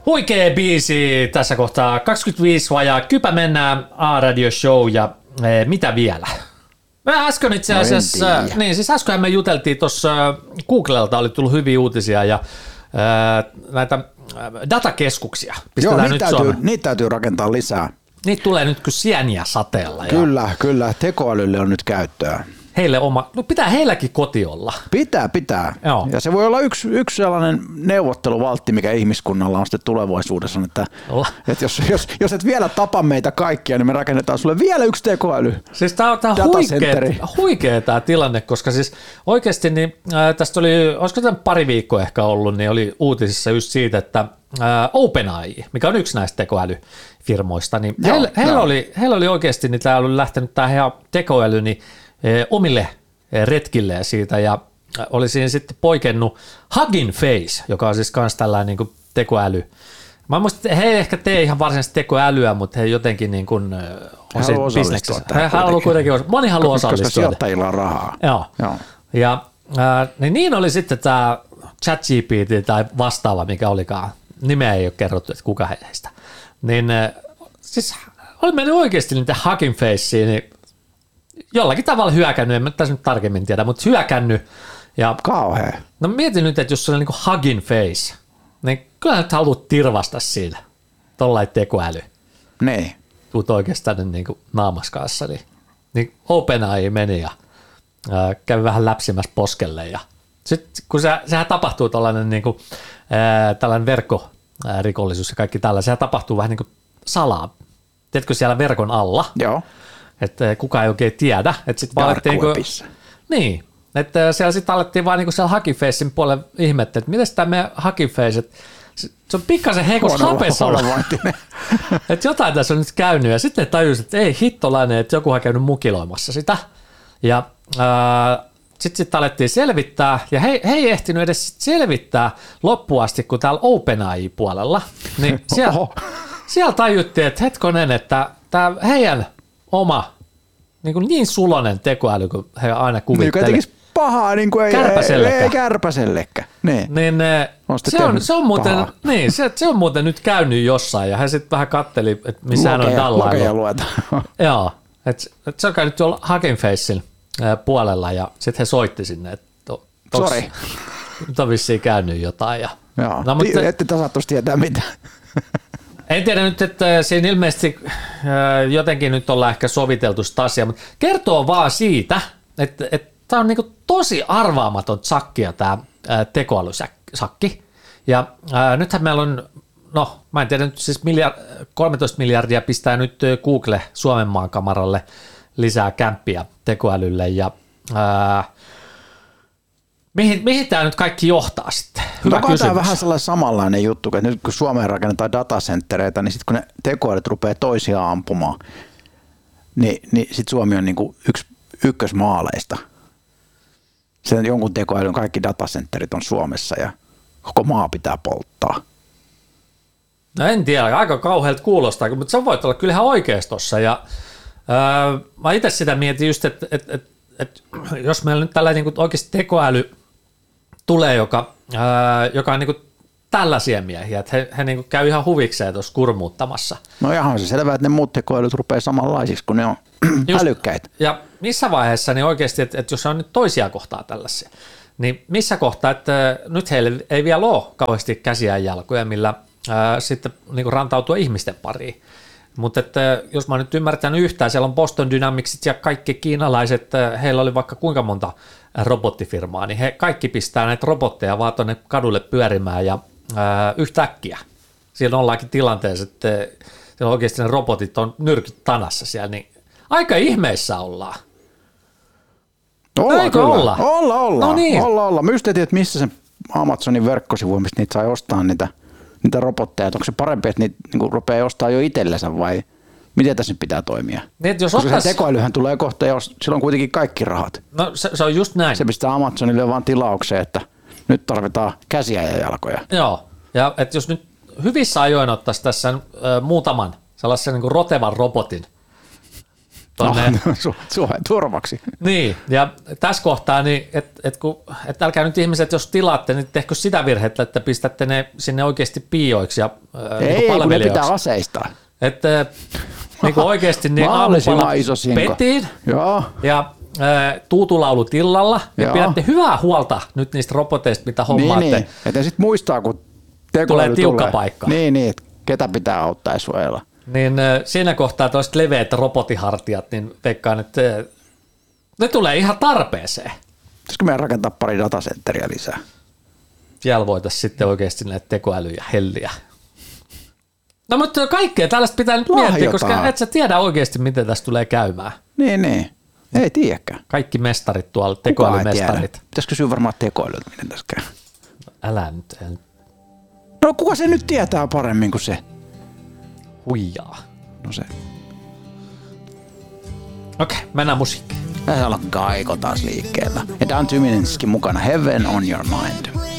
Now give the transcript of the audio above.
Huikee biisi tässä kohtaa, 25 vajaa, kypä mennään, A-Radio Show ja mitä vielä? Mä äsken itse asiassa, äskenhän me juteltiin tuossa, Googlelta oli tullut hyviä uutisia ja näitä datakeskuksia. Joo, niitä täytyy rakentaa lisää. Niitä tulee nyt kuin sieniä sateella. Kyllä, tekoälylle on nyt käyttöä. Heille pitää heilläkin koti olla. Pitää. Joo. Ja se voi olla yksi sellainen neuvotteluvaltti, mikä ihmiskunnalla on sitten tulevaisuudessa, että jos et vielä tapa meitä kaikkia, niin me rakennetaan sulle vielä yksi tekoäly. Siis tää on huikea tämä tilanne, koska siis oikeasti niin, tästä oli, olisiko tämän pari viikkoa ehkä ollut, niin oli uutisissa just siitä, että OpenAI, mikä on yksi näistä tekoälyfirmoista, niin heillä oli oikeasti, niin täällä oli lähtenyt tämä tekoäly, niin omille retkille siitä ja oli siinä sitten poikennut Hugging Face, joka on siis myös tällainen niin kuin tekoäly. Mä muistin, että he ei ehkä tee ihan varsinaisesti tekoälyä, mutta he jotenkin niin kuin on siinä bisneksessä. He haluaa kuitenkin, moni haluaa osallistua. Koska sijoittajilla on rahaa. Joo. Ja niin oli sitten tämä ChatGPT tai vastaava, mikä olikaan. Nimeä ei ole kerrottu, että kuka heistä. Niin siis oli mennyt oikeasti niitä Hugging Faceen, niin jollakin tavalla hyökännyt, en mä tässä nyt tarkemmin tiedä, mutta hyökännyt. Ja kauhea. No mietin nyt, että jos se on niin kuin Hugging Face, niin kyllä nyt haluat tirvasta siinä, tollainen tekoäly. Niin. Tuut oikeastaan niin kuin naamas kanssa. Niin OpenAI meni ja kävi vähän läpsimässä poskelle. Ja sitten kun sehän tapahtuu tällainen, niin kuin, tällainen verkkorikollisuus ja kaikki tällä, sehän tapahtuu vähän niin kuin salaa. Tiedätkö siellä verkon alla? Joo. Että kukaan ei oikein tiedä. Dark webissa. Niin, että siellä sitten alettiin vaan niinku siellä Hugging Facen puolelle ihmettä, että miten tämä meidän Hugging Face, se on pikkasen heikossa hapessa. Että jotain tässä on nyt käynyt ja sitten tajusin, että ei hittolainen, että joku on käynyt mukiloimassa sitä. Ja sitten alettiin selvittää ja he ei ehtinyt edes selvittää loppuun asti, kun täällä OpenAI-puolella, niin siellä tajuttiin, että hetkonen, että tämä heidän oma niin sulonen tekoäly, kun he aina kuvittelevat. Niin, tekisi pahaa, niin kuin ei kärpäsellekään. Niin. Se on muuten nyt käynyt jossain, ja hän sitten vähän katteli, että missä hän on dallailu. Joo, että se on käynyt tuolla Hugging Facen puolella, ja sitten he soitti sinne, että sori. Nyt on vissiin käynyt jotain. Joo, no, mutta ette tasattuisi tietää mitään. En tiedä nyt, että siinä ilmeisesti jotenkin nyt ollaan ehkä soviteltu sitä asiaa, mutta kertoo vaan siitä, että tämä on niinku tosi arvaamaton sakkia tämä tekoälysakki. Ja nythän meillä on, no mä en tiedä nyt siis 13 miljardia pistää nyt Google Suomen maankamaralle lisää kämppiä tekoälylle ja mihin tämä nyt kaikki johtaa sitten? Hyvä kysymys. Tämä on vähän sellainen samanlainen juttu, että nyt kun Suomeen rakennetaan datacenttereitä, niin sitten kun ne tekoälyt rupeaa toisiaan ampumaan, niin sitten Suomi on niinku ykkösmaaleista. Sen jonkun tekoälyn kaikki datacentterit on Suomessa ja koko maa pitää polttaa. No en tiedä, aika kauhealta kuulostaa, mutta se voi olla kyllä ihan oikeistossa. Ja mä itse sitä mietin just, että jos meillä nyt tällainen niin oikeasti tekoäly tulee, joka on niin tällaisia miehiä, että he niin käy ihan huvikseen tuossa kurmuuttamassa. No ihan se selvää, että ne muut tekoälyt rupeaa samanlaisiksi, kun ne on älykkäitä. Ja missä vaiheessa niin oikeasti, että jos on nyt toisia kohtaa tällaisia, niin missä kohtaa, että nyt heille ei vielä ole kauheasti käsiä ja jalkoja, millä sitten niin rantautua ihmisten pariin. Mutta jos mä oon nyt ymmärtänyt yhtään, siellä on Boston Dynamicsit ja kaikki kiinalaiset, heillä oli vaikka kuinka monta robottifirmaa, niin he kaikki pistää näitä robotteja vaan tuonne kadulle pyörimään ja yhtäkkiä siellä ollaankin tilanteessa, että siellä oikeasti ne robotit on nyrkit tanassa siellä, niin aika ihmeissä ollaan. Eikö olla? Ollaan. No niin. Ollaan. Mä just tiedän, että missä se Amazonin verkkosivu, mistä niitä sai ostaa niitä robotteja, onko se parempi, että niitä niin rupeaa ostaa jo itsellensä vai miten tässä nyt pitää toimia? Niin, koska se tekoälyhän tulee kohta ja sillä on kuitenkin kaikki rahat. No se on just näin. Se pistää Amazonille vaan tilaukseen, että nyt tarvitaan käsiä ja jalkoja. Joo, ja että jos nyt hyvissä ajoin ottaisi tässä muutaman sellaisen niin kuin rotevan robotin tonne. Turvaksi. Niin, ja tässä kohtaa, niin että älkää nyt ihmiset, jos tilaatte, niin tehkö sitä virhettä, että pistätte ne sinne oikeasti piioiksi ja ei, kun ne pitää aseistaa. Että niin oikeasti niin aamupala petiin ja tuutulaulut illalla, ja pidätte hyvää huolta nyt niistä roboteista, mitä hommaatte. Niin, että sitten muistaa, kun tekoäly tulee tiukka paikka. Niin, ketä pitää auttaa ja suojella. Niin siinä kohtaa toiset leveät robotihartiat, niin veikkaan, että ne tulee ihan tarpeeseen. Pitäisikö meidän rakentaa pari datacenteriä lisää? Siellä voitaisiin sitten oikeasti näitä tekoälyjä helliä. No mutta kaikkea tällaista pitää nyt miettiä, koska et sä tiedä oikeasti, miten tässä tulee käymään. Niin. Ei tiedäkään. Kaikki mestarit tuolla, tekoälymestarit. Pitäisi kysyä varmaan tekoälyltä, miten tässä käy. Älä nyt. No kuka se nyt tietää paremmin kuin se? Huijaa. No se. Okei, mennään musiikkiin. Tässä on Kaiko taas liikkeellä. Ja Dan Tyminenskin mukana Heaven on Your Mind.